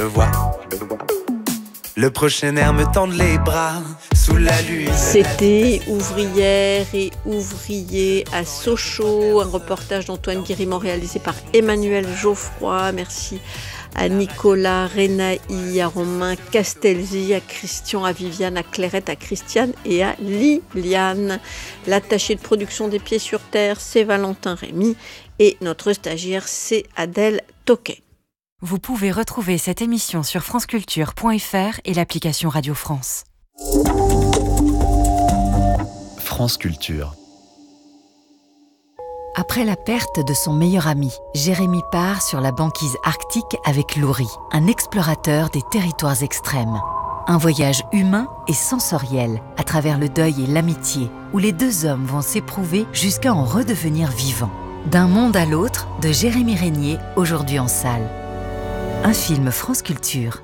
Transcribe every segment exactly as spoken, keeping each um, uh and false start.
Je vois le prochain air me tendre les bras sous la lune. C'était Ouvrières et ouvriers à Sochaux, un reportage d'Antoine Guérimont réalisé par Emmanuel Geoffroy. Merci à Nicolas, Renaï, à Romain Castelzi, à Christian, à Viviane, à Clairette, à Christiane et à Liliane. L'attaché de production des Pieds sur Terre, c'est Valentin Rémy et notre stagiaire, c'est Adèle Toquet. Vous pouvez retrouver cette émission sur franceculture point f r et l'application Radio France. France Culture. Après la perte de son meilleur ami, Jérémy part sur la banquise arctique avec Louri, un explorateur des territoires extrêmes. Un voyage humain et sensoriel à travers le deuil et l'amitié, où les deux hommes vont s'éprouver jusqu'à en redevenir vivants. D'un monde à l'autre, de Jérémy Régnier, aujourd'hui en salle. Un film France Culture.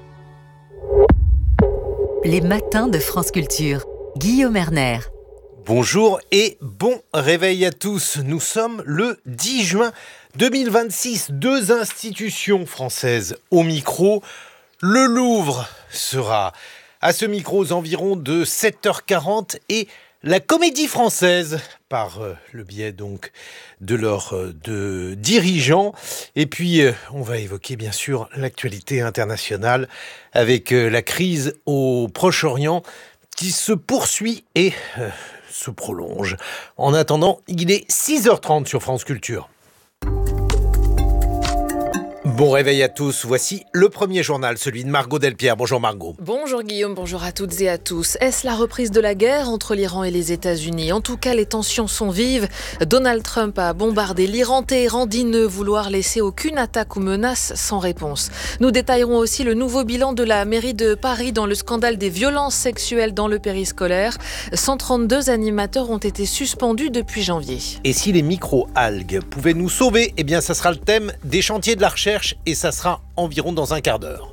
Les matins de France Culture. Guillaume Erner. Bonjour et bon réveil à tous. Nous sommes le dix juin deux mille vingt-six. Deux institutions françaises au micro. Le Louvre sera à ce micro aux environs de sept heures quarante et la Comédie Française par euh, le biais donc de leurs euh, de dirigeants. Et puis euh, on va évoquer bien sûr l'actualité internationale avec euh, la crise au Proche-Orient qui se poursuit et euh, se prolonge. En attendant, il est six heures trente sur France Culture. Bon réveil à tous, voici le premier journal, celui de Margot Delpierre. Bonjour Margot. Bonjour Guillaume, bonjour à toutes et à tous. Est-ce la reprise de la guerre entre l'Iran et les États-Unis ? En tout cas, les tensions sont vives. Donald Trump a bombardé l'Iran. Téhéran dit ne vouloir laisser aucune attaque ou menace sans réponse. Nous détaillerons aussi le nouveau bilan de la mairie de Paris dans le scandale des violences sexuelles dans le périscolaire. cent trente-deux animateurs ont été suspendus depuis janvier. Et si les micro-algues pouvaient nous sauver, eh bien ça sera le thème des chantiers de la recherche et ça sera environ dans un quart d'heure.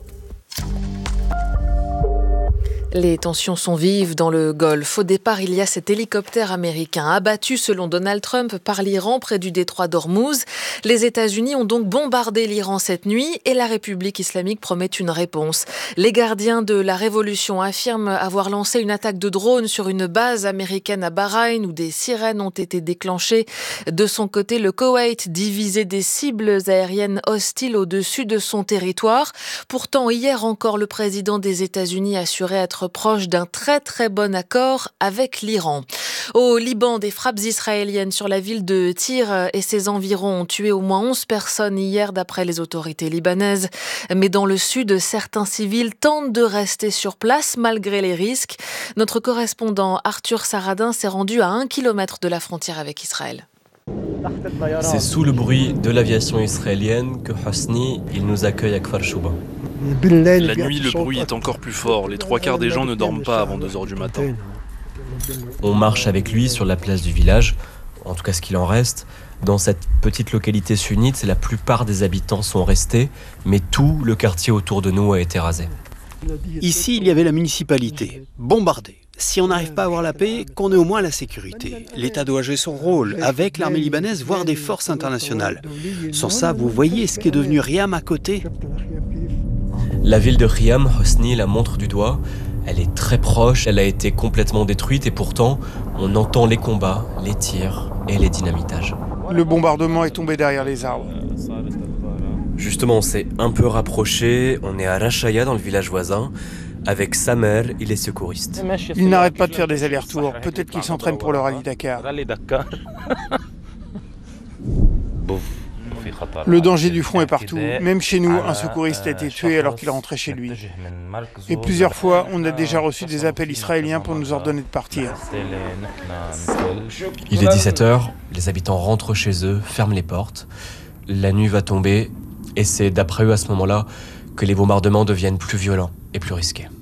Les tensions sont vives dans le Golfe. Au départ, il y a cet hélicoptère américain abattu, selon Donald Trump, par l'Iran près du détroit d'Ormuz. Les États-Unis ont donc bombardé l'Iran cette nuit et la République islamique promet une réponse. Les gardiens de la révolution affirment avoir lancé une attaque de drone sur une base américaine à Bahreïn où des sirènes ont été déclenchées. De son côté, le Koweït dit viser des cibles aériennes hostiles au-dessus de son territoire. Pourtant, hier encore, le président des États-Unis assurait être proche d'un très très bon accord avec l'Iran. Au Liban, des frappes israéliennes sur la ville de Tyr et ses environs ont tué au moins onze personnes hier d'après les autorités libanaises. Mais dans le sud, certains civils tentent de rester sur place malgré les risques. Notre correspondant Arthur Saradin s'est rendu à un kilomètre de la frontière avec Israël. C'est sous le bruit de l'aviation israélienne que Hosni, il nous accueille à Kfar Shouba. La nuit, le bruit est encore plus fort. Les trois quarts des gens ne dorment pas avant deux heures du matin. On marche avec lui sur la place du village, en tout cas ce qu'il en reste. Dans cette petite localité sunnite, la plupart des habitants sont restés, mais tout le quartier autour de nous a été rasé. Ici, il y avait la municipalité, bombardée. Si on n'arrive pas à avoir la paix, qu'on ait au moins la sécurité. L'État doit jouer son rôle, avec l'armée libanaise, voire des forces internationales. Sans ça, vous voyez ce qui est devenu Riam à côté. La ville de Riam, Hosni la montre du doigt. Elle est très proche, elle a été complètement détruite et pourtant, on entend les combats, les tirs et les dynamitages. Le bombardement est tombé derrière les arbres. Justement, on s'est un peu rapproché, on est à Rachaya dans le village voisin, avec sa mère et les secouristes. Ils n'arrêtent pas de faire des allers-retours, peut-être qu'ils s'entraînent pour le rallye Dakar. Le danger du front est partout. Même chez nous, un secouriste a été tué alors qu'il rentrait chez lui. Et plusieurs fois, on a déjà reçu des appels israéliens pour nous ordonner de partir. Il est dix-sept heures, les habitants rentrent chez eux, ferment les portes. La nuit va tomber et c'est d'après eux à ce moment-là que les bombardements deviennent plus violents et plus risqués.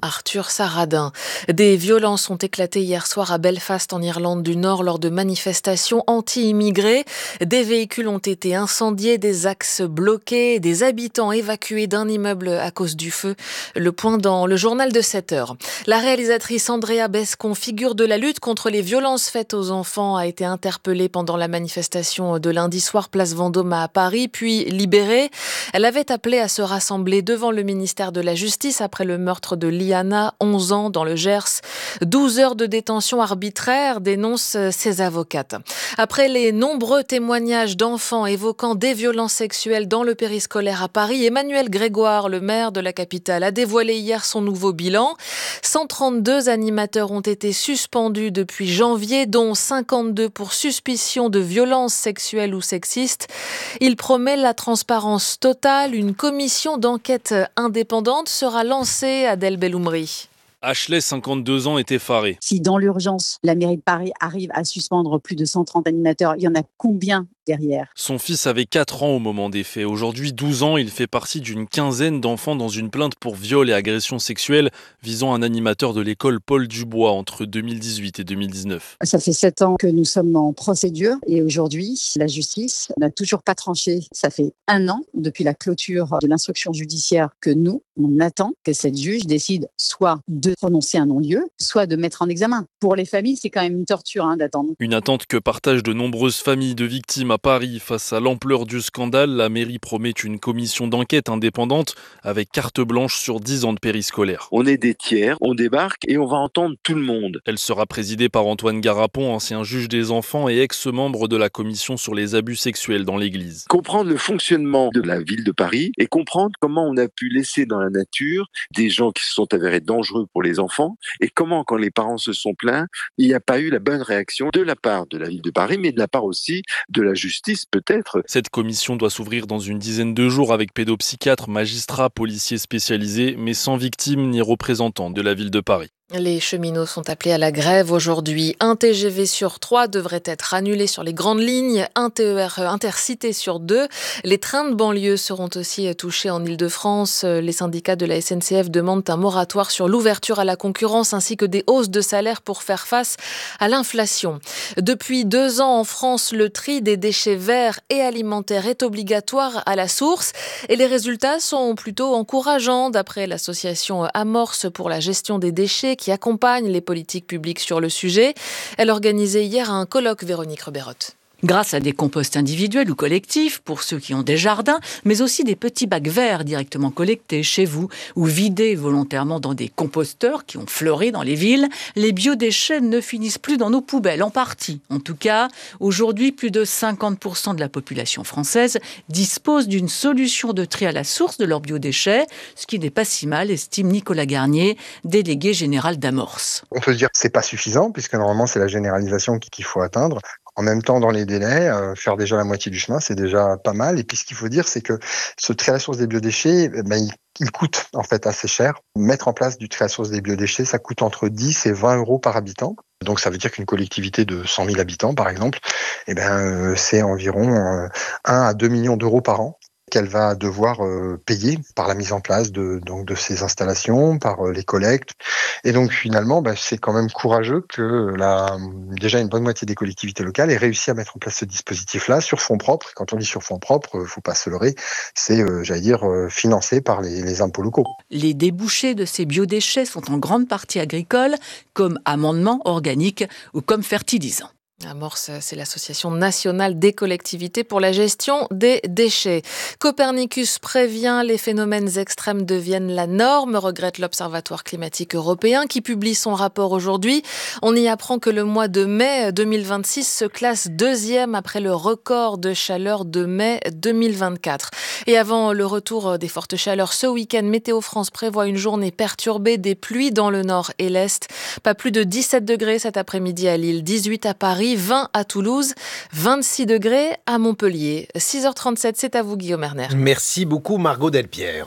Arthur Saradin. Des violences ont éclaté hier soir à Belfast en Irlande du Nord lors de manifestations anti-immigrés. Des véhicules ont été incendiés, des axes bloqués, des habitants évacués d'un immeuble à cause du feu. Le point dans le journal de sept heures. La réalisatrice Andrea Bescon, figure de la lutte contre les violences faites aux enfants, a été interpellée pendant la manifestation de lundi soir place Vendôme à Paris, puis libérée. Elle avait appelé à se rassembler devant le ministère de la Justice après le meurtre de Liana, onze ans, dans le Gers. douze heures de détention arbitraire, dénonce ses avocates. Après les nombreux témoignages d'enfants évoquant des violences sexuelles dans le périscolaire à Paris, Emmanuel Grégoire, le maire de la capitale, a dévoilé hier son nouveau bilan. cent trente-deux animateurs ont été suspendus depuis janvier, dont cinquante-deux pour suspicion de violences sexuelles ou sexistes. Il promet la transparence totale. Une commission d'enquête indépendante sera lancée, Adèle Belloumri. Ashley, cinquante-deux ans, est effaré. Si dans l'urgence, la mairie de Paris arrive à suspendre plus de cent trente animateurs, il y en a combien derrière? Son fils avait quatre ans au moment des faits. Aujourd'hui, douze ans, il fait partie d'une quinzaine d'enfants dans une plainte pour viol et agression sexuelle visant un animateur de l'école Paul Dubois entre deux mille dix-huit et deux mille dix-neuf. Ça fait sept ans que nous sommes en procédure et aujourd'hui, la justice n'a toujours pas tranché. Ça fait un an depuis la clôture de l'instruction judiciaire que nous, on attend que cette juge décide soit de prononcer un non-lieu, soit de mettre en examen. Pour les familles, c'est quand même une torture hein, d'attendre. Une attente que partagent de nombreuses familles de victimes à Paris. Face à l'ampleur du scandale, la mairie promet une commission d'enquête indépendante avec carte blanche sur dix ans de périscolaire. On est des tiers, on débarque et on va entendre tout le monde. Elle sera présidée par Antoine Garapon, ancien juge des enfants et ex-membre de la commission sur les abus sexuels dans l'église. Comprendre le fonctionnement de la ville de Paris et comprendre comment on a pu laisser dans la nature des gens qui se sont avérés dangereux pour les enfants et comment, quand les parents se sont plaints, il n'y a pas eu la bonne réaction de la part de la ville de Paris, mais de la part aussi de la justice peut-être. Cette commission doit s'ouvrir dans une dizaine de jours avec pédopsychiatres, magistrats, policiers spécialisés, mais sans victimes ni représentants de la ville de Paris. Les cheminots sont appelés à la grève aujourd'hui. Un T G V sur trois devrait être annulé sur les grandes lignes, un T E R intercité sur deux. Les trains de banlieue seront aussi touchés en Île-de-France. Les syndicats de la S N C F demandent un moratoire sur l'ouverture à la concurrence ainsi que des hausses de salaire pour faire face à l'inflation. Depuis deux ans en France, le tri des déchets verts et alimentaires est obligatoire à la source et les résultats sont plutôt encourageants d'après l'association Amorce pour la gestion des déchets qui accompagne les politiques publiques sur le sujet. Elle organisait hier un colloque, Véronique Reberotte. Grâce à des composts individuels ou collectifs pour ceux qui ont des jardins, mais aussi des petits bacs verts directement collectés chez vous ou vidés volontairement dans des composteurs qui ont fleuri dans les villes, les biodéchets ne finissent plus dans nos poubelles, en partie. En tout cas, aujourd'hui, plus de cinquante pour cent de la population française dispose d'une solution de tri à la source de leurs biodéchets, ce qui n'est pas si mal, estime Nicolas Garnier, délégué général d'Amorce. On peut dire que c'est pas suffisant, puisque normalement c'est la généralisation qu'il faut atteindre. En même temps, dans les délais, euh, faire déjà la moitié du chemin, c'est déjà pas mal. Et puis, ce qu'il faut dire, c'est que ce tri à la source des biodéchets, ben, il, il coûte en fait assez cher. Mettre en place du tri à la source des biodéchets, ça coûte entre dix et vingt euros par habitant. Donc, ça veut dire qu'une collectivité de cent mille habitants, par exemple, eh ben, euh, c'est environ euh, un à deux millions d'euros par an qu'elle va devoir euh, payer par la mise en place de, donc, de ces installations, par euh, les collectes. Et donc finalement, bah, c'est quand même courageux que la, déjà une bonne moitié des collectivités locales aient réussi à mettre en place ce dispositif-là sur fonds propres. Et quand on dit sur fonds propres, euh, faut pas se leurrer, c'est, euh, j'allais dire, euh, financé par les, les impôts locaux. Les débouchés de ces biodéchets sont en grande partie agricoles, comme amendements organiques ou comme fertilisants. Amorce, c'est l'association nationale des collectivités pour la gestion des déchets. Copernicus prévient, les phénomènes extrêmes deviennent la norme, regrette l'Observatoire climatique européen qui publie son rapport aujourd'hui. On y apprend que le mois de mai deux mille vingt-six se classe deuxième après le record de chaleur de mai deux mille vingt-quatre. Et avant le retour des fortes chaleurs ce week-end, Météo France prévoit une journée perturbée, des pluies dans le nord et l'est. Pas plus de dix-sept degrés cet après-midi à Lille, dix-huit à Paris, vingt à Toulouse, vingt-six degrés à Montpellier. six heures trente-sept, c'est à vous Guillaume Erner. Merci beaucoup Margot Delpierre.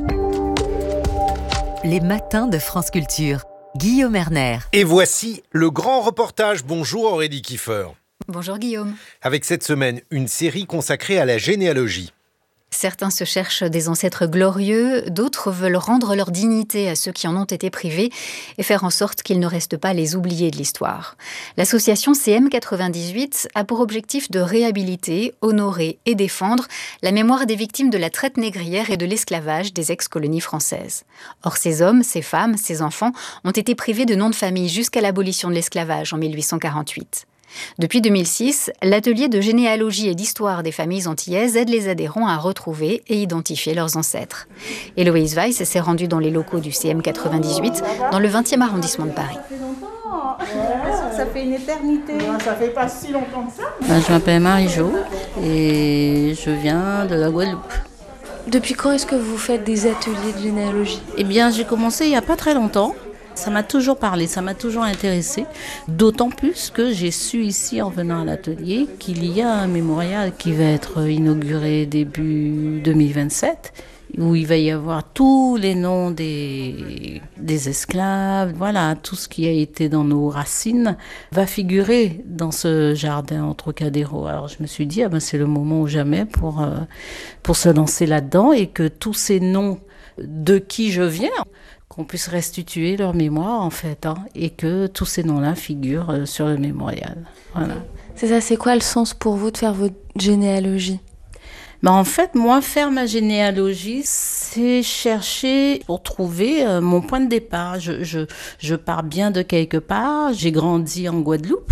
Les matins de France Culture. Guillaume Erner. Et voici le grand reportage. Bonjour Aurélie Kiefer. Bonjour Guillaume. Avec cette semaine, une série consacrée à la généalogie. Certains se cherchent des ancêtres glorieux, d'autres veulent rendre leur dignité à ceux qui en ont été privés et faire en sorte qu'ils ne restent pas les oubliés de l'histoire. L'association C M quatre-vingt-dix-huit a pour objectif de réhabiliter, honorer et défendre la mémoire des victimes de la traite négrière et de l'esclavage des ex-colonies françaises. Or, ces hommes, ces femmes, ces enfants ont été privés de noms de famille jusqu'à l'abolition de l'esclavage en mille huit cent quarante-huit. Depuis deux mille six, l'atelier de généalogie et d'histoire des familles antillaises aide les adhérents à retrouver et identifier leurs ancêtres. Héloïse Weiss s'est rendue dans les locaux du C M quatre-vingt-dix-huit, dans le vingtième arrondissement de Paris. Ça fait une éternité. Ça fait pas si longtemps que ça. Ben, je m'appelle Marie-Jo et je viens de la Guadeloupe. Depuis quand est-ce que vous faites des ateliers de généalogie ? Eh bien, j'ai commencé il n'y a pas très longtemps. Ça m'a toujours parlé, ça m'a toujours intéressée, d'autant plus que j'ai su ici, en venant à l'atelier, qu'il y a un mémorial qui va être inauguré début deux mille vingt-sept, où il va y avoir tous les noms des, des esclaves, voilà, tout ce qui a été dans nos racines va figurer dans ce jardin en Trocadéro. Alors je me suis dit, ah ben c'est le moment ou jamais pour, euh, pour se lancer là-dedans et que tous ces noms de qui je viens, qu'on puisse restituer leur mémoire en fait, hein, et que tous ces noms-là figurent euh, sur le mémorial. Voilà. C'est ça, c'est quoi le sens pour vous de faire votre généalogie ? Ben, en fait, moi, faire ma généalogie, c'est chercher pour trouver euh, mon point de départ. Je, je, je pars bien de quelque part, j'ai grandi en Guadeloupe.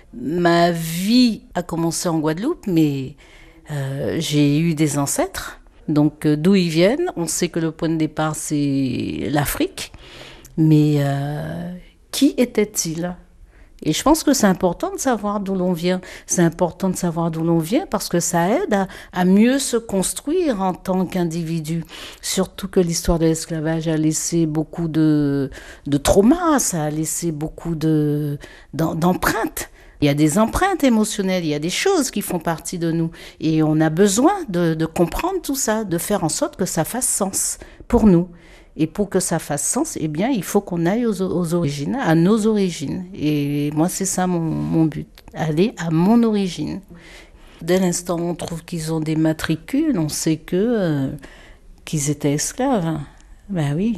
Ma vie a commencé en Guadeloupe, mais euh, j'ai eu des ancêtres. Donc, euh, d'où ils viennent, on sait que le point de départ, c'est l'Afrique. Mais euh, qui étaient-ils ? Et je pense que c'est important de savoir d'où l'on vient. C'est important de savoir d'où l'on vient parce que ça aide à, à mieux se construire en tant qu'individu. Surtout que l'histoire de l'esclavage a laissé beaucoup de, de traumas, ça a laissé beaucoup de, d'empreintes. Il y a des empreintes émotionnelles, il y a des choses qui font partie de nous. Et on a besoin de, de comprendre tout ça, de faire en sorte que ça fasse sens pour nous. Et pour que ça fasse sens, eh bien, il faut qu'on aille aux, aux origines, à nos origines. Et moi, c'est ça mon, mon but, aller à mon origine. Dès l'instant où on trouve qu'ils ont des matricules, on sait que, euh, qu'ils étaient esclaves. Ben oui.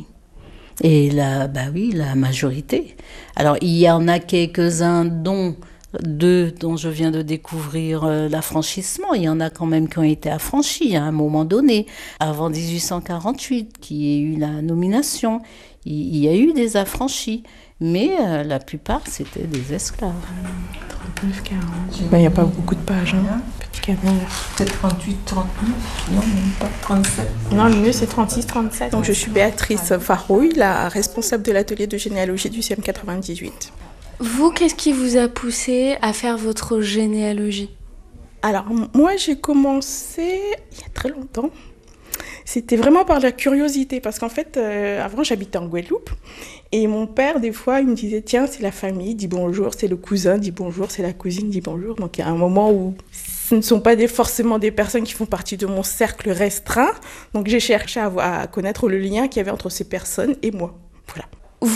Et la, ben oui, la majorité. Alors, il y en a quelques-uns dont... Deux dont je viens de découvrir euh, l'affranchissement. Il y en a quand même qui ont été affranchis à un moment donné, avant dix-huit cent quarante-huit, qui ait eu la nomination. Il, il y a eu des affranchis, mais euh, la plupart, c'était des esclaves. trente-neuf, quarante. Ben, il n'y a pas beaucoup de pages, hein. Petit canard. Peut-être trente-huit, trente-neuf, non, même pas trente-sept. Non, le mieux, c'est trente-six, trente-sept. Donc, je suis Béatrice Farouille, la responsable de l'atelier de généalogie du C M quatre-vingt-dix-huit. Vous, qu'est-ce qui vous a poussé à faire votre généalogie ? Alors, moi, j'ai commencé il y a très longtemps. C'était vraiment par la curiosité, parce qu'en fait, euh, avant, j'habitais en Guadeloupe. Et mon père, des fois, il me disait, tiens, c'est la famille, dis bonjour, c'est le cousin, dis bonjour, c'est la cousine, dis bonjour. Donc, il y a un moment où ce ne sont pas des, forcément des personnes qui font partie de mon cercle restreint. Donc, j'ai cherché à, à connaître le lien qu'il y avait entre ces personnes et moi. Voilà.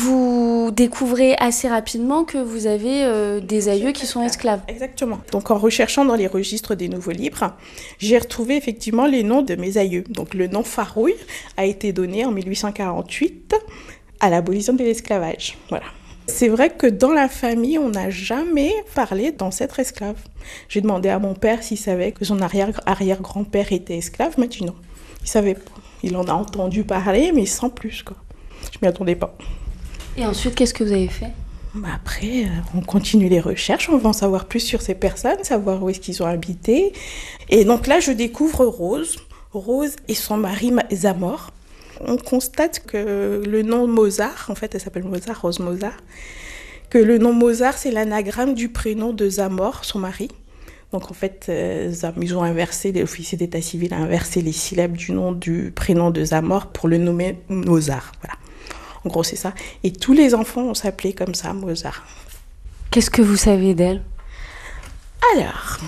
Vous découvrez assez rapidement que vous avez euh, des aïeux qui sont esclaves. Exactement. Donc en recherchant dans les registres des nouveaux livres, j'ai retrouvé effectivement les noms de mes aïeux. Donc le nom Farouille a été donné en mille huit cent quarante-huit à l'abolition de l'esclavage. Voilà. C'est vrai que dans la famille, on n'a jamais parlé d'ancêtre esclave. J'ai demandé à mon père s'il savait que son arrière-arrière-grand-père était esclave. Il m'a dit non. Il savait pas. Il en a entendu parler, mais sans plus, quoi. Je m'y attendais pas. Et ensuite, qu'est-ce que vous avez fait ? Après, on continue les recherches, on va en savoir plus sur ces personnes, savoir où est-ce qu'ils ont habité. Et donc là, je découvre Rose, Rose et son mari Zamor. On constate que le nom Mozart, en fait, elle s'appelle Mozart, Rose Mozart, que le nom Mozart, c'est l'anagramme du prénom de Zamor, son mari. Donc en fait, euh, ils ont inversé, l'officier d'état civil a inversé les syllabes du nom du prénom de Zamor pour le nommer Mozart, voilà. En gros, c'est ça. Et tous les enfants, on s'appelait comme ça, Mozart. Qu'est-ce que vous savez d'elle ? Alors,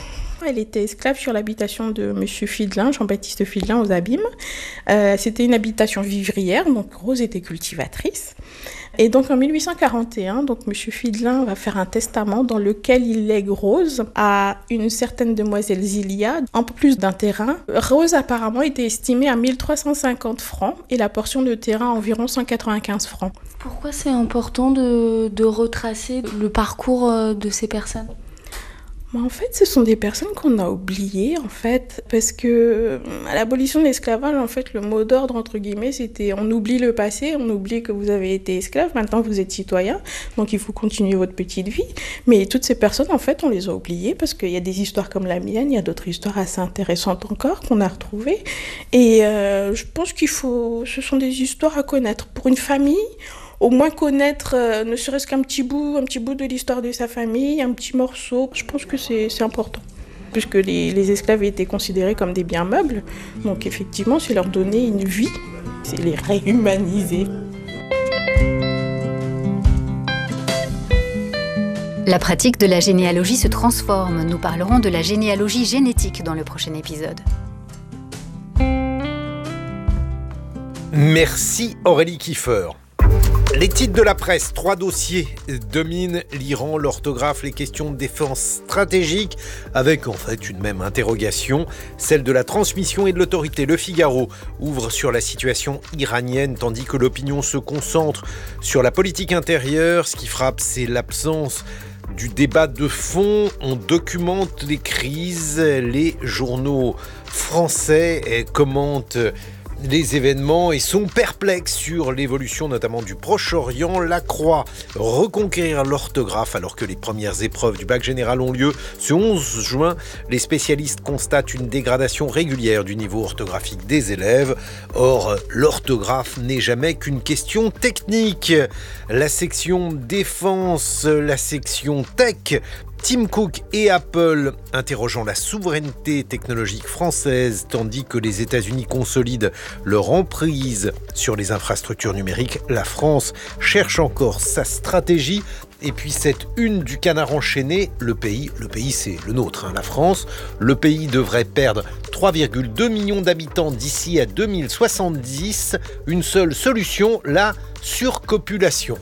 elle était esclave sur l'habitation de M. Fidelin, Jean-Baptiste Fidelin, aux Abîmes. Euh, c'était une habitation vivrière, donc Rose était cultivatrice. Et donc en mille huit cent quarante et un, donc M. Fidelin va faire un testament dans lequel il lègue Rose à une certaine demoiselle Zilia, en plus d'un terrain. Rose apparemment était estimée à mille trois cent cinquante francs et la portion de terrain à environ cent quatre-vingt-quinze francs. Pourquoi c'est important de, de retracer le parcours de ces personnes ? En fait, ce sont des personnes qu'on a oubliées, en fait, parce que à l'abolition de l'esclavage, en fait, le mot d'ordre, entre guillemets, c'était on oublie le passé, on oublie que vous avez été esclave, maintenant vous êtes citoyen, donc il faut continuer votre petite vie. Mais toutes ces personnes, en fait, on les a oubliées parce qu'il y a des histoires comme la mienne, il y a d'autres histoires assez intéressantes encore qu'on a retrouvées. Et euh, je pense qu'il faut, ce sont des histoires à connaître pour une famille. Au moins connaître, euh, ne serait-ce qu'un petit bout, un petit bout de l'histoire de sa famille, un petit morceau. Je pense que c'est, c'est important. Puisque les, les esclaves étaient considérés comme des biens meubles. Donc effectivement, c'est leur donner une vie. C'est les réhumaniser. La pratique de la généalogie se transforme. Nous parlerons de la généalogie génétique dans le prochain épisode. Merci Aurélie Kiefer. Les titres de la presse, trois dossiers dominent l'Iran, l'orthographe, les questions de défense stratégique, avec en fait une même interrogation, celle de la transmission et de l'autorité. Le Figaro ouvre sur la situation iranienne, tandis que l'opinion se concentre sur la politique intérieure. Ce qui frappe, c'est l'absence du débat de fond. On documente les crises, les journaux français commentent les événements et sont perplexes sur l'évolution notamment du Proche-Orient. La Croix, reconquérir l'orthographe alors que les premières épreuves du bac général ont lieu ce onze juin. Les spécialistes constatent une dégradation régulière du niveau orthographique des élèves. Or, l'orthographe n'est jamais qu'une question technique. La section défense, la section tech, Tim Cook et Apple interrogeant la souveraineté technologique française tandis que les États-Unis consolident leur emprise sur les infrastructures numériques. La France cherche encore sa stratégie. Et puis cette une du Canard enchaîné, le pays, le pays c'est le nôtre, hein, la France, le pays devrait perdre trois virgule deux millions d'habitants d'ici à deux mille soixante-dix. Une seule solution, la surcopulation.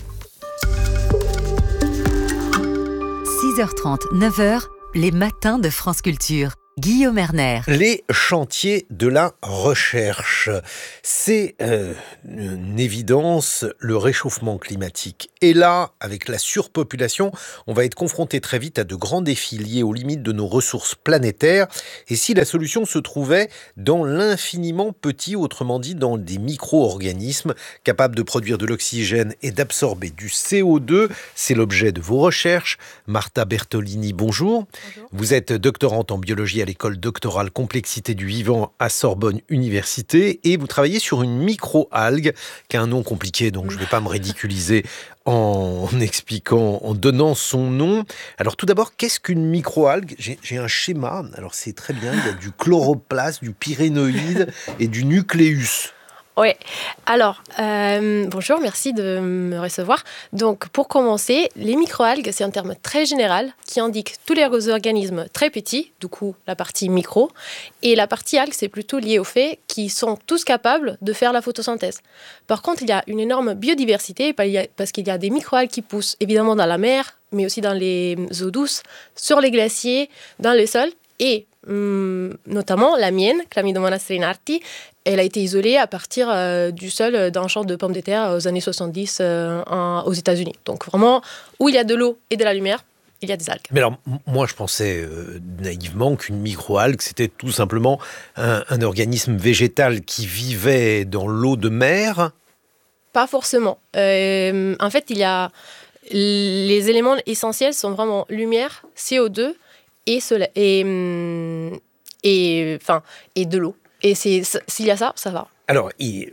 six heures trente, neuf heures, les matins de France Culture. Guillaume Erner. Les chantiers de la recherche. C'est euh, une évidence, le réchauffement climatique. Et là, avec la surpopulation, on va être confronté très vite à de grands défis liés aux limites de nos ressources planétaires. Et si la solution se trouvait dans l'infiniment petit, autrement dit dans des micro-organismes capables de produire de l'oxygène et d'absorber du C O deux, c'est l'objet de vos recherches. Marta Bertolini, bonjour. Bonjour. Vous êtes doctorante en biologie à l'école doctorale Complexité du vivant à Sorbonne Université et vous travaillez sur une micro-algue qui a un nom compliqué, donc je ne vais pas me ridiculiser en expliquant, en donnant son nom. Alors tout d'abord, qu'est-ce qu'une micro-algue ? j'ai, j'ai un schéma, alors c'est très bien, il y a du chloroplasme, du pyrénoïde et du nucléus. Oui, alors, euh, bonjour, merci de me recevoir. Donc, pour commencer, les microalgues, c'est un terme très général qui indique tous les organismes très petits, du coup, la partie micro. Et la partie algue, c'est plutôt lié au fait qu'ils sont tous capables de faire la photosynthèse. Par contre, il y a une énorme biodiversité parce qu'il y a des microalgues qui poussent évidemment dans la mer, mais aussi dans les eaux douces, sur les glaciers, dans le sol. Et hum, notamment la mienne, Chlamydomonas strinarti, elle a été isolée à partir euh, du sol d'un champ de pommes de terre aux années soixante-dix euh, en, aux États-Unis. Donc vraiment, où il y a de l'eau et de la lumière, il y a des algues. Mais alors, m- moi je pensais euh, naïvement qu'une micro-algue, c'était tout simplement un, un organisme végétal qui vivait dans l'eau de mer. Pas forcément. Euh, en fait, il y a les éléments essentiels sont vraiment lumière, C O deux et, soleil, et, et, enfin, et de l'eau. Et c'est, s'il y a ça, ça va. Alors,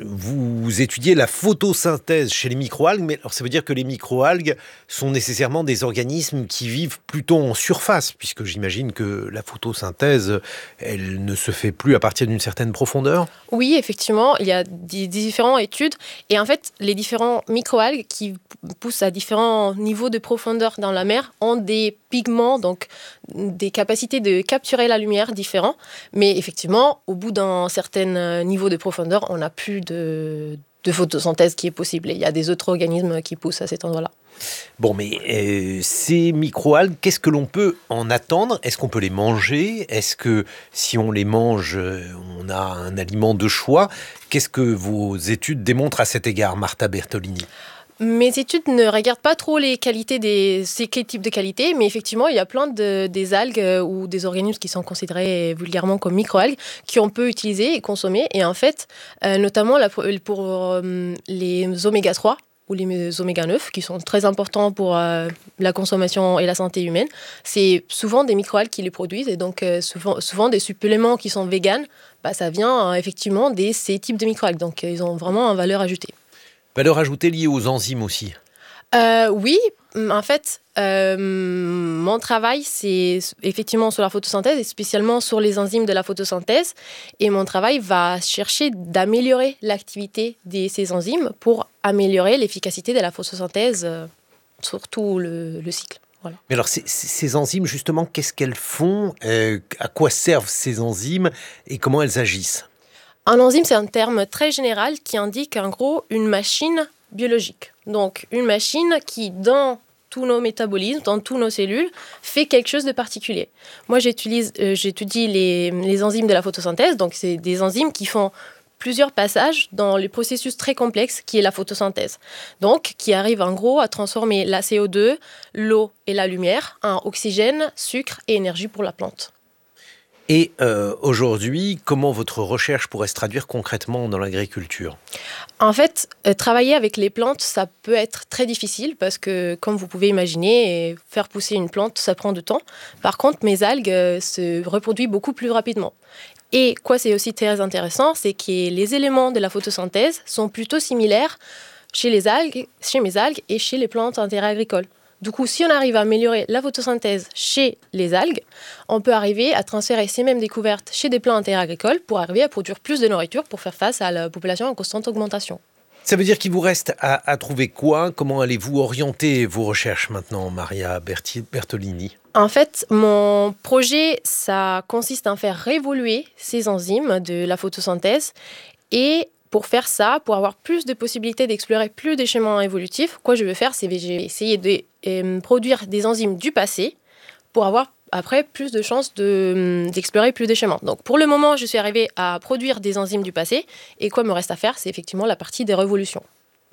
vous étudiez la photosynthèse chez les microalgues, mais alors ça veut dire que les microalgues sont nécessairement des organismes qui vivent plutôt en surface, puisque j'imagine que la photosynthèse, elle ne se fait plus à partir d'une certaine profondeur. Oui, effectivement, il y a des différentes études, et en fait, les différents microalgues qui poussent à différents niveaux de profondeur dans la mer ont des pigments, donc des capacités de capturer la lumière différents, mais effectivement, au bout d'un certain niveau de profondeur, on n'a plus de, de photosynthèse qui est possible. Il y a des autres organismes qui poussent à cet endroit-là. Bon, mais euh, ces microalgues, qu'est-ce que l'on peut en attendre ? Est-ce qu'on peut les manger ? Est-ce que si on les mange, on a un aliment de choix ? Qu'est-ce que vos études démontrent à cet égard, Marta Bertolini ? Mes études ne regardent pas trop les qualités des ces types de qualités, mais effectivement, il y a plein de des algues ou des organismes qui sont considérés vulgairement comme microalgues qu'on peut utiliser et consommer. Et en fait, euh, notamment la, pour euh, les oméga trois ou les oméga neuf, qui sont très importants pour euh, la consommation et la santé humaine, c'est souvent des microalgues qui les produisent. Et donc, euh, souvent, souvent des suppléments qui sont véganes, bah, ça vient euh, effectivement de ces types de microalgues. Donc, euh, ils ont vraiment une valeur ajoutée. Valeur ajoutée liée aux enzymes aussi. Euh, oui, en fait, euh, mon travail, c'est effectivement sur la photosynthèse et spécialement sur les enzymes de la photosynthèse. Et mon travail va chercher d'améliorer l'activité de ces enzymes pour améliorer l'efficacité de la photosynthèse euh, sur tout le, le cycle. Voilà. Mais alors, ces, ces enzymes, justement, qu'est-ce qu'elles font ? euh, À quoi servent ces enzymes et comment elles agissent ? Un enzyme, c'est un terme très général qui indique en gros une machine biologique. Donc une machine qui, dans tous nos métabolismes, dans toutes nos cellules, fait quelque chose de particulier. Moi, j'utilise, euh, j'étudie les, les enzymes de la photosynthèse. Donc c'est des enzymes qui font plusieurs passages dans le processus très complexe qui est la photosynthèse. Donc qui arrive en gros à transformer la C O deux, l'eau et la lumière en oxygène, sucre et énergie pour la plante. Et euh, aujourd'hui, comment votre recherche pourrait se traduire concrètement dans l'agriculture ? En fait, euh, travailler avec les plantes, ça peut être très difficile parce que, comme vous pouvez imaginer, faire pousser une plante, ça prend du temps. Par contre, mes algues euh, se reproduisent beaucoup plus rapidement. Et quoi, c'est aussi très intéressant, c'est que les éléments de la photosynthèse sont plutôt similaires chez les algues, chez mes algues et chez les plantes interagricoles. Du coup, si on arrive à améliorer la photosynthèse chez les algues, on peut arriver à transférer ces mêmes découvertes chez des plantes agricoles pour arriver à produire plus de nourriture pour faire face à la population en constante augmentation. Ça veut dire qu'il vous reste à, à trouver quoi ? Comment allez-vous orienter vos recherches maintenant, Maria Berti- Bertolini ? En fait, mon projet, ça consiste à faire évoluer ces enzymes de la photosynthèse et pour faire ça, pour avoir plus de possibilités d'explorer plus de schémas évolutifs, quoi je vais faire, c'est que je vais essayer de euh, produire des enzymes du passé pour avoir après plus de chances de, d'explorer plus de schémas. Donc pour le moment, je suis arrivée à produire des enzymes du passé et quoi me reste à faire, c'est effectivement la partie des révolutions.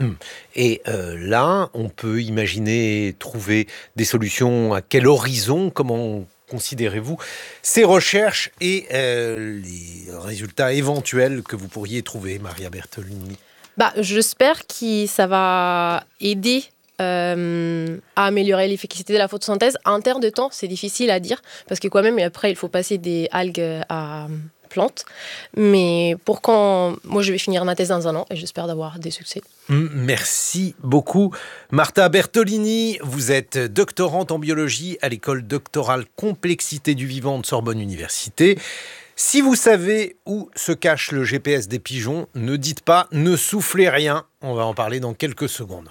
Et euh, là, on peut imaginer trouver des solutions à quel horizon ? Comment considérez-vous ces recherches et euh, les résultats éventuels que vous pourriez trouver, Maria Bertolini ? Bah, j'espère que ça va aider euh, à améliorer l'efficacité de la photosynthèse. En termes de temps, c'est difficile à dire parce que quand même, après, il faut passer des algues à plantes. Mais pour quand... Moi, je vais finir ma thèse dans un an et j'espère d'avoir des succès. Merci beaucoup. Marta Bertolini, vous êtes doctorante en biologie à l'école doctorale Complexité du vivant de Sorbonne Université. Si vous savez où se cache le G P S des pigeons, ne dites pas, ne soufflez rien. On va en parler dans quelques secondes.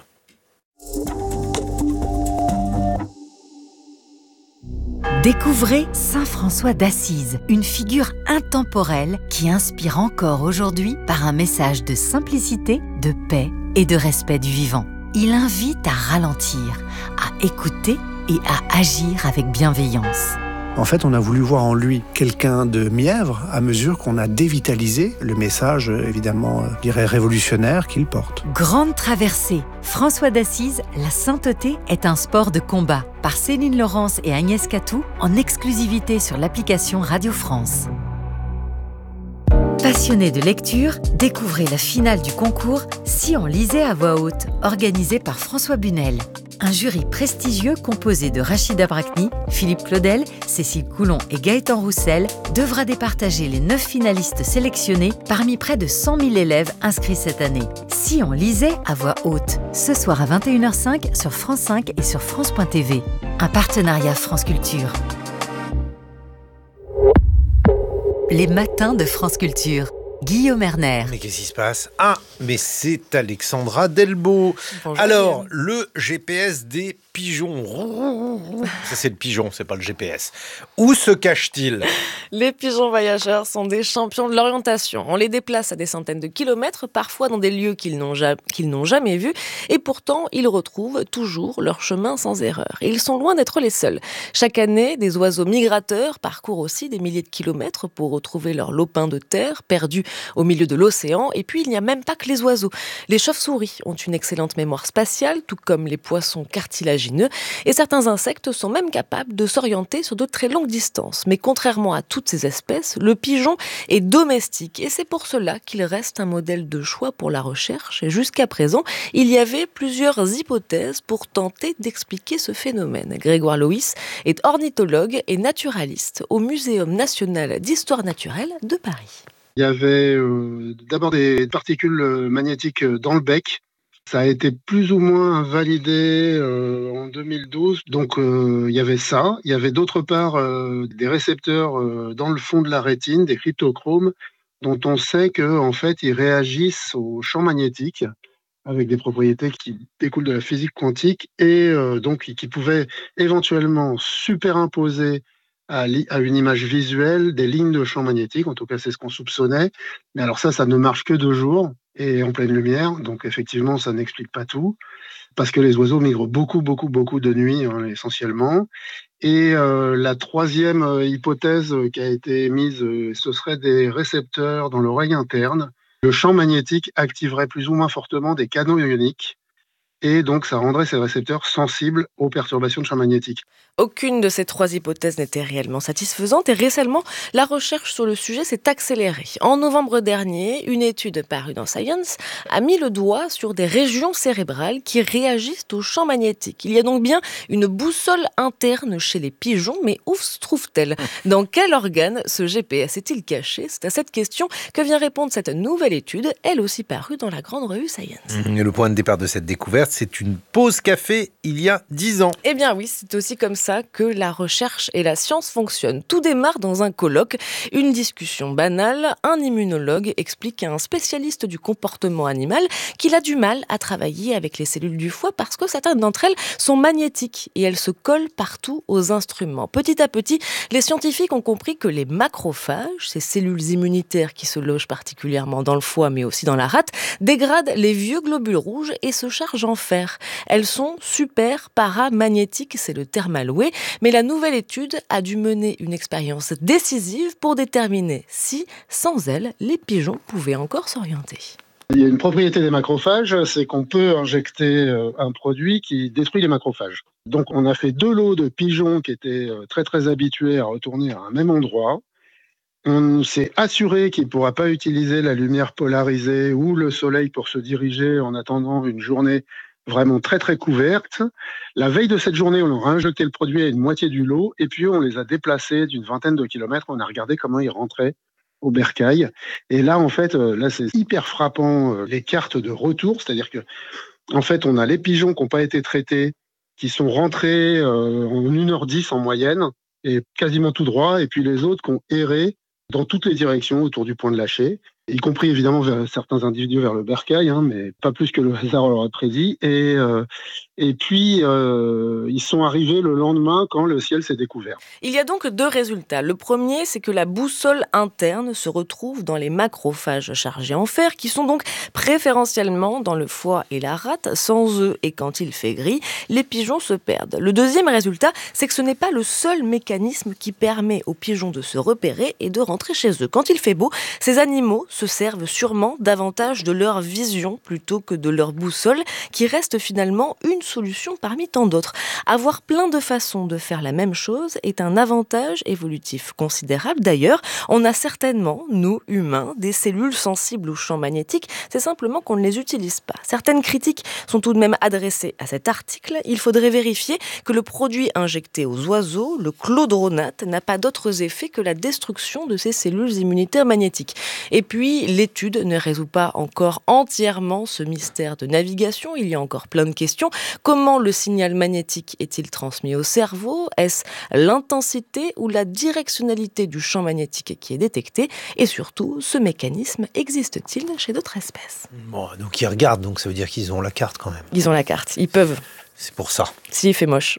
Découvrez Saint François d'Assise, une figure intemporelle qui inspire encore aujourd'hui par un message de simplicité, de paix et de respect du vivant. Il invite à ralentir, à écouter et à agir avec bienveillance. En fait, on a voulu voir en lui quelqu'un de mièvre à mesure qu'on a dévitalisé le message, évidemment, je dirais révolutionnaire qu'il porte. Grande traversée. François d'Assise, la sainteté est un sport de combat. Par Céline Laurence et Agnès Catou, en exclusivité sur l'application Radio France. Passionné de lecture, découvrez la finale du concours Si on lisait à voix haute, organisé par François Bunel. Un jury prestigieux composé de Rachida Brakni, Philippe Claudel, Cécile Coulon et Gaëtan Roussel devra départager les neuf finalistes sélectionnés parmi près de cent mille élèves inscrits cette année. Si on lisait à voix haute, ce soir à vingt et une heures cinq sur France cinq et sur France point T V. Un partenariat France Culture. Les matins de France Culture. Guillaume Erner. Mais qu'est-ce qui se passe ? Ah, mais c'est Alexandra Delbo. Bonjour. Alors, le G P S des pigeons. Ça, c'est le pigeon, c'est pas le G P S. Où se cache-t-il ? Les pigeons voyageurs sont des champions de l'orientation. On les déplace à des centaines de kilomètres, parfois dans des lieux qu'ils n'ont, ja- qu'ils n'ont jamais vus, et pourtant, ils retrouvent toujours leur chemin sans erreur. Et ils sont loin d'être les seuls. Chaque année, des oiseaux migrateurs parcourent aussi des milliers de kilomètres pour retrouver leur lopin de terre, perdu au milieu de l'océan. Et puis, il n'y a même pas que les oiseaux. Les chauves-souris ont une excellente mémoire spatiale, tout comme les poissons cartilagineux. Et certains insectes sont même capables de s'orienter sur de très longues distances. Mais contrairement à toutes ces espèces, le pigeon est domestique. Et c'est pour cela qu'il reste un modèle de choix pour la recherche. Et jusqu'à présent, il y avait plusieurs hypothèses pour tenter d'expliquer ce phénomène. Grégoire Loïs est ornithologue et naturaliste au Muséum national d'histoire naturelle de Paris. Il y avait euh, d'abord des particules magnétiques dans le bec. Ça a été plus ou moins validé euh, en deux mille douze. Donc euh, il y avait ça. Il y avait d'autre part euh, des récepteurs euh, dans le fond de la rétine, des cryptochromes, dont on sait qu'en fait ils réagissent au champ magnétique avec des propriétés qui découlent de la physique quantique et euh, donc qui pouvaient éventuellement superimposer à une image visuelle des lignes de champ magnétique. En tout cas, c'est ce qu'on soupçonnait. Mais alors ça, ça ne marche que deux jours et en pleine lumière. Donc effectivement, ça n'explique pas tout parce que les oiseaux migrent beaucoup, beaucoup, beaucoup de nuit, hein, essentiellement. Et euh, la troisième hypothèse qui a été émise, euh, ce serait des récepteurs dans l'oreille interne. Le champ magnétique activerait plus ou moins fortement des canaux ioniques. Et donc, ça rendrait ces récepteurs sensibles aux perturbations de champ magnétique. Aucune de ces trois hypothèses n'était réellement satisfaisante et récemment, la recherche sur le sujet s'est accélérée. En novembre dernier, une étude parue dans Science a mis le doigt sur des régions cérébrales qui réagissent au champ magnétique. Il y a donc bien une boussole interne chez les pigeons, mais où se trouve-t-elle ? Dans quel organe ce G P S est-il caché ? C'est à cette question que vient répondre cette nouvelle étude, elle aussi parue dans la grande revue Science. Et le point de départ de cette découverte, c'est une pause café il y a dix ans. Eh bien oui, c'est aussi comme ça que la recherche et la science fonctionnent. Tout démarre dans un colloque, une discussion banale. Un immunologue explique à un spécialiste du comportement animal qu'il a du mal à travailler avec les cellules du foie parce que certaines d'entre elles sont magnétiques et elles se collent partout aux instruments. Petit à petit, les scientifiques ont compris que les macrophages, ces cellules immunitaires qui se logent particulièrement dans le foie mais aussi dans la rate, dégradent les vieux globules rouges et se chargent en fer. Elles sont super paramagnétiques, c'est le terme alloué, mais la nouvelle étude a dû mener une expérience décisive pour déterminer si, sans elles, les pigeons pouvaient encore s'orienter. Il y a une propriété des macrophages, c'est qu'on peut injecter un produit qui détruit les macrophages. Donc on a fait deux lots de pigeons qui étaient très très habitués à retourner à un même endroit. On s'est assuré qu'il ne pourra pas utiliser la lumière polarisée ou le soleil pour se diriger en attendant une journée vraiment très très couverte. La veille de cette journée, on leur a injecté le produit à une moitié du lot et puis on les a déplacés d'une vingtaine de kilomètres. On a regardé comment ils rentraient au bercail. Et là, en fait, là c'est hyper frappant, les cartes de retour, c'est-à-dire que en fait, on a les pigeons qui n'ont pas été traités, qui sont rentrés euh, en une heure dix en moyenne et quasiment tout droit, et puis les autres qui ont erré dans toutes les directions autour du point de lâcher, y compris évidemment vers certains individus vers le bercail, hein, mais pas plus que le hasard leur a prédit. Et, euh, et puis, euh, ils sont arrivés le lendemain quand le ciel s'est découvert. Il y a donc deux résultats. Le premier, c'est que la boussole interne se retrouve dans les macrophages chargés en fer, qui sont donc préférentiellement dans le foie et la rate. Sans eux, et quand il fait gris, les pigeons se perdent. Le deuxième résultat, c'est que ce n'est pas le seul mécanisme qui permet aux pigeons de se repérer et de rentrer chez eux. Quand il fait beau, ces animaux se servent sûrement davantage de leur vision plutôt que de leur boussole, qui reste finalement une solution parmi tant d'autres. Avoir plein de façons de faire la même chose est un avantage évolutif considérable. D'ailleurs, on a certainement, nous, humains, des cellules sensibles au champ magnétique, c'est simplement qu'on ne les utilise pas. Certaines critiques sont tout de même adressées à cet article. Il faudrait vérifier que le produit injecté aux oiseaux, le chlordronate, n'a pas d'autres effets que la destruction de ces cellules immunitaires magnétiques. Et puis, l'étude ne résout pas encore entièrement ce mystère de navigation. Il y a encore plein de questions. Comment le signal magnétique est-il transmis au cerveau ? Est-ce l'intensité ou la directionnalité du champ magnétique qui est détectée ? Et surtout, ce mécanisme existe-t-il chez d'autres espèces ? Bon, donc ils regardent, donc ça veut dire qu'ils ont la carte quand même. Ils ont la carte, ils peuvent. C'est pour ça. Si, il fait moche.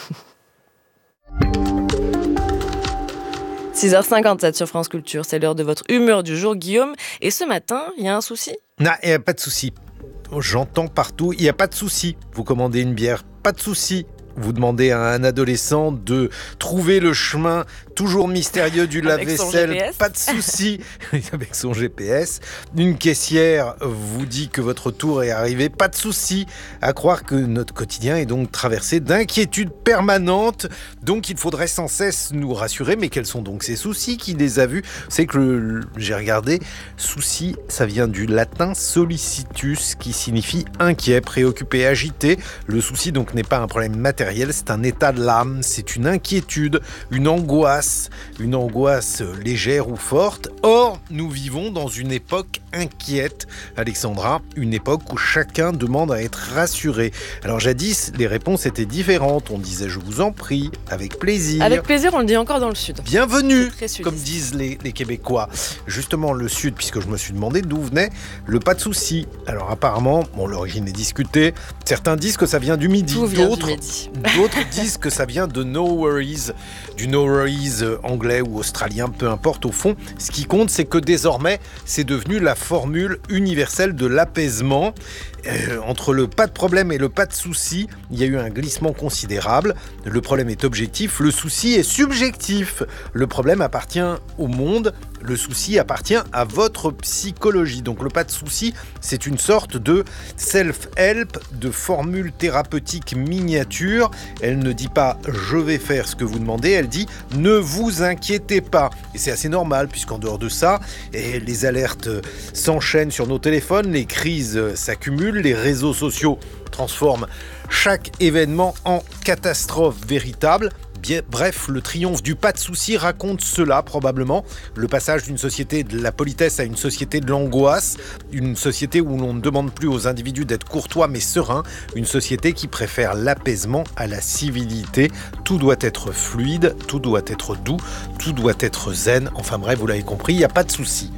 six heures cinquante-sept sur France Culture, c'est l'heure de votre humeur du jour, Guillaume. Et ce matin, il y a un souci ? Non, il n'y a pas de souci. J'entends partout, il n'y a pas de souci. Vous commandez une bière, pas de souci. Vous demandez à un adolescent de trouver le chemin toujours mystérieux du lave-vaisselle, pas de souci, avec son G P S. Une caissière vous dit que votre tour est arrivé, pas de souci. À croire que notre quotidien est donc traversé d'inquiétudes permanentes. Donc il faudrait sans cesse nous rassurer. Mais quels sont donc ces soucis? Qui les a vus? C'est que le, j'ai regardé, souci, ça vient du latin solicitus, qui signifie inquiet, préoccupé, agité. Le souci donc n'est pas un problème matériel. C'est un état de l'âme, c'est une inquiétude, une angoisse, une angoisse légère ou forte. Or, nous vivons dans une époque inquiète, Alexandra, une époque où chacun demande à être rassuré. Alors jadis, les réponses étaient différentes. On disait « je vous en prie », avec plaisir. Avec plaisir, on le dit encore dans le Sud. Bienvenue, comme disent les, les Québécois. Justement, le Sud, puisque je me suis demandé d'où venait le pas de souci. Alors apparemment, bon, l'origine est discutée. Certains disent que ça vient du Midi. Tout vient D'autres, du Midi. D'autres disent que ça vient de No Worries, du No Worries anglais ou australien, peu importe au fond. Ce qui compte, c'est que désormais, c'est devenu la formule universelle de l'apaisement. Euh, entre le pas de problème et le pas de souci, il y a eu un glissement considérable. Le problème est objectif, le souci est subjectif. Le problème appartient au monde, le souci appartient à votre psychologie. Donc le pas de souci, c'est une sorte de self-help, de formule thérapeutique miniature. Elle ne dit pas « je vais faire ce que vous demandez », elle dit « ne vous inquiétez pas ». Et c'est assez normal, puisqu'en dehors de ça, et les alertes s'enchaînent sur nos téléphones, les crises s'accumulent, les réseaux sociaux transforment chaque événement en catastrophe véritable. Bien, bref, le triomphe du pas de souci raconte cela probablement, le passage d'une société de la politesse à une société de l'angoisse, une société où l'on ne demande plus aux individus d'être courtois mais sereins, une société qui préfère l'apaisement à la civilité. Tout doit être fluide, tout doit être doux, tout doit être zen. Enfin bref, vous l'avez compris, il n'y a pas de souci.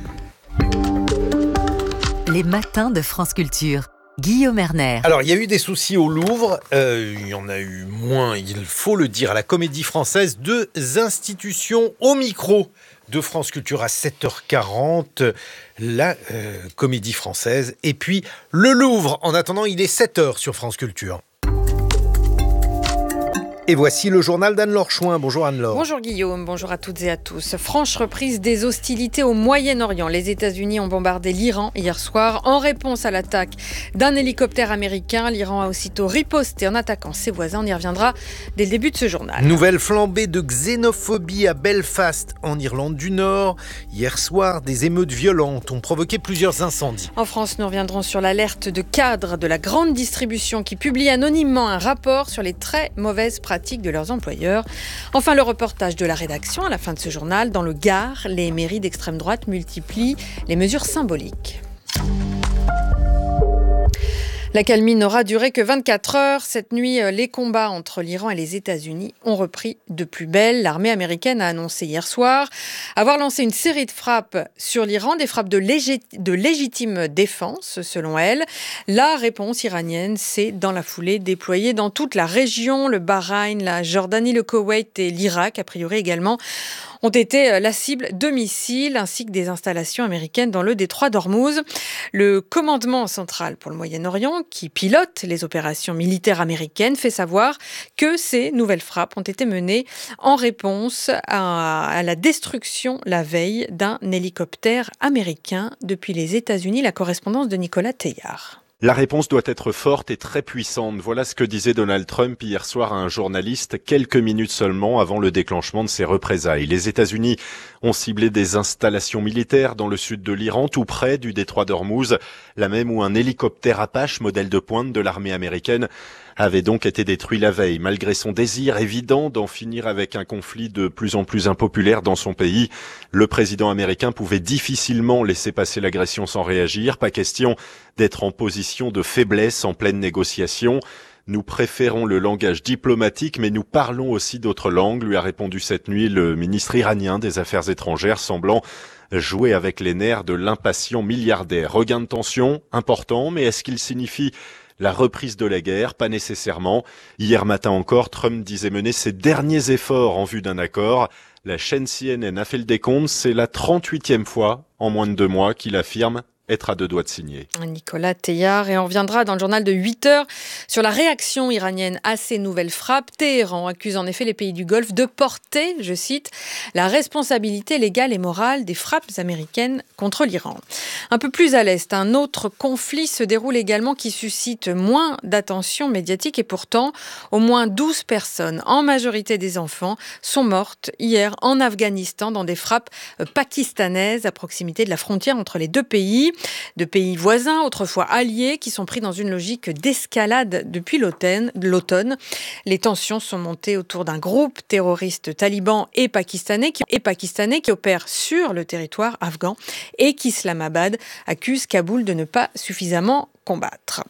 Les matins de France Culture. Guillaume Erner. Alors, il y a eu des soucis au Louvre, euh, il y en a eu moins, il faut le dire, à la Comédie Française. Deux institutions au micro de France Culture à sept heures quarante, la euh, Comédie Française, et puis le Louvre. En attendant, il est sept heures sur France Culture. Et voici le journal d'Anne-Laure Chouin. Bonjour Anne-Laure. Bonjour Guillaume, bonjour à toutes et à tous. Franche reprise des hostilités au Moyen-Orient. Les États-Unis ont bombardé l'Iran hier soir en réponse à l'attaque d'un hélicoptère américain. L'Iran a aussitôt riposté en attaquant ses voisins. On y reviendra dès le début de ce journal. Nouvelle flambée de xénophobie à Belfast, en Irlande du Nord. Hier soir, des émeutes violentes ont provoqué plusieurs incendies. En France, nous reviendrons sur l'alerte de cadres de la grande distribution qui publie anonymement un rapport sur les très mauvaises pratiques de leurs employeurs. Enfin, le reportage de la rédaction à la fin de ce journal. Dans le Gard, les mairies d'extrême droite multiplient les mesures symboliques. La calmie n'aura duré que vingt-quatre heures. Cette nuit, les combats entre l'Iran et les États-Unis ont repris de plus belle. L'armée américaine a annoncé hier soir avoir lancé une série de frappes sur l'Iran, des frappes de, légit- de légitime défense, selon elle. La réponse iranienne s'est, dans la foulée, déployée dans toute la région, le Bahreïn, la Jordanie, le Koweït et l'Irak, a priori également. ont été la cible de missiles ainsi que des installations américaines dans le détroit d'Ormuz. Le commandement central pour le Moyen-Orient, qui pilote les opérations militaires américaines, fait savoir que ces nouvelles frappes ont été menées en réponse à, à la destruction la veille d'un hélicoptère américain depuis les États-Unis. La correspondance de Nicolas Teillard. La réponse doit être forte et très puissante. Voilà ce que disait Donald Trump hier soir à un journaliste quelques minutes seulement avant le déclenchement de ses représailles. Les États-Unis ont ciblé des installations militaires dans le sud de l'Iran, tout près du détroit d'Ormuz, là même où un hélicoptère Apache, modèle de pointe de l'armée américaine, avait donc été détruit la veille. Malgré son désir évident d'en finir avec un conflit de plus en plus impopulaire dans son pays, le président américain pouvait difficilement laisser passer l'agression sans réagir. Pas question d'être en position de faiblesse en pleine négociation. Nous préférons le langage diplomatique, mais nous parlons aussi d'autres langues, lui a répondu cette nuit le ministre iranien des Affaires étrangères, semblant jouer avec les nerfs de l'impatient milliardaire. Regain de tension important, mais est-ce qu'il signifie la reprise de la guerre? Pas nécessairement. Hier matin encore, Trump disait mener ses derniers efforts en vue d'un accord. La chaîne C N N a fait le décompte, c'est la trente-huitième fois en moins de deux mois qu'il affirme être à deux doigts de signer. Nicolas Teillard, et on reviendra dans le journal de huit heures sur la réaction iranienne à ces nouvelles frappes. Téhéran accuse en effet les pays du Golfe de porter, je cite, la responsabilité légale et morale des frappes américaines contre l'Iran. Un peu plus à l'est, un autre conflit se déroule également qui suscite moins d'attention médiatique et pourtant au moins douze personnes, en majorité des enfants, sont mortes hier en Afghanistan dans des frappes pakistanaises à proximité de la frontière entre les deux pays. De pays voisins, autrefois alliés, qui sont pris dans une logique d'escalade depuis l'automne. Les tensions sont montées autour d'un groupe terroriste taliban et pakistanais qui, et pakistanais qui opère sur le territoire afghan et qu'Islamabad accuse Kaboul de ne pas suffisamment combattre.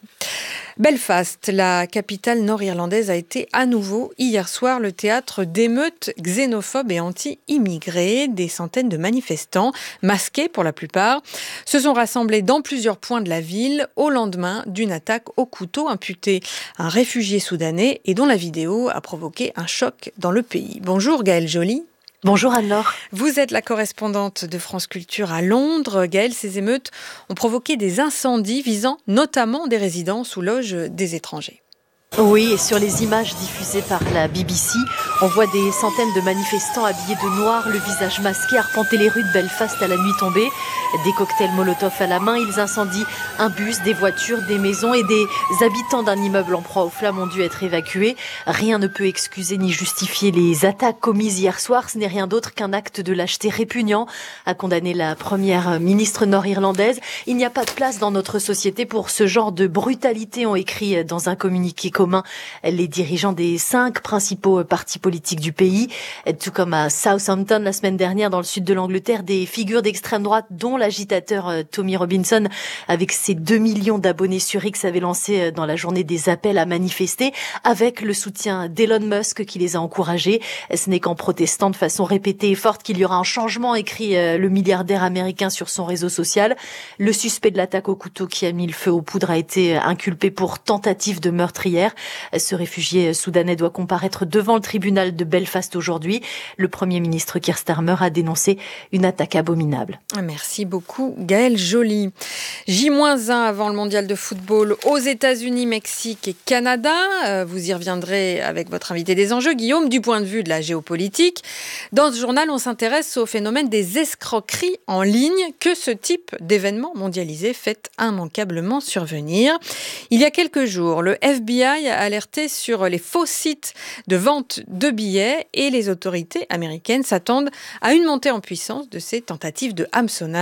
Belfast, la capitale nord-irlandaise, a été à nouveau hier soir le théâtre d'émeutes xénophobes et anti-immigrés. Des centaines de manifestants, masqués pour la plupart, se sont rassemblés dans plusieurs points de la ville au lendemain d'une attaque au couteau imputée à un réfugié soudanais et dont la vidéo a provoqué un choc dans le pays. Bonjour Gaëlle Joly. Bonjour Anne-Laure. Vous êtes la correspondante de France Culture à Londres. Gaëlle, ces émeutes ont provoqué des incendies visant notamment des résidences ou loges des étrangers. Oui, et sur les images diffusées par la B B C, on voit des centaines de manifestants habillés de noir, le visage masqué, arpenter les rues de Belfast à la nuit tombée. Des cocktails Molotov à la main, ils incendient un bus, des voitures, des maisons et des habitants d'un immeuble en proie aux flammes ont dû être évacués. Rien ne peut excuser ni justifier les attaques commises hier soir. Ce n'est rien d'autre qu'un acte de lâcheté répugnant, a condamné la première ministre nord-irlandaise. Il n'y a pas de place dans notre société pour ce genre de brutalité, ont écrit dans un communiqué commun les dirigeants des cinq principaux partis politiques du pays. Tout comme à Southampton la semaine dernière dans le sud de l'Angleterre, des figures d'extrême droite dont l'agitateur Tommy Robinson avec ses deux millions d'abonnés sur X avait lancé dans la journée des appels à manifester avec le soutien d'Elon Musk qui les a encouragés. Ce n'est qu'en protestant de façon répétée et forte qu'il y aura un changement, écrit le milliardaire américain sur son réseau social. Le suspect de l'attaque au couteau qui a mis le feu aux poudres a été inculpé pour tentative de meurtre hier. Ce réfugié soudanais doit comparaître devant le tribunal de Belfast aujourd'hui. Le Premier ministre Keir Starmer a dénoncé une attaque abominable. Merci beaucoup Gaëlle Joly. J moins un avant le mondial de football aux États-Unis, Mexique et Canada. Vous y reviendrez avec votre invité des enjeux, Guillaume, du point de vue de la géopolitique. Dans ce journal, on s'intéresse au phénomène des escroqueries en ligne que ce type d'événement mondialisé fait immanquablement survenir. Il y a quelques jours, le F B I a alerté sur les faux sites de vente de billets et les autorités américaines s'attendent à une montée en puissance de ces tentatives de hameçonnage.